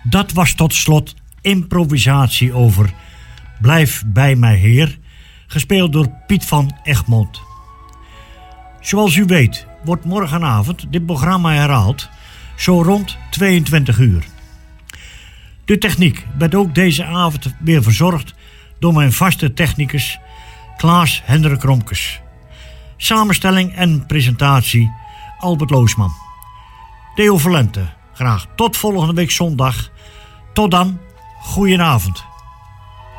Dat was tot slot improvisatie over Blijf bij mij Heer, gespeeld door Piet van Egmond. Zoals u weet wordt morgenavond dit programma herhaald, zo rond 22 uur. De techniek werd ook deze avond weer verzorgd door mijn vaste technicus Klaas Hendrik Romkes. Samenstelling en presentatie Albert Loosman. Theo Valente, graag tot volgende week zondag. Tot dan, goedenavond.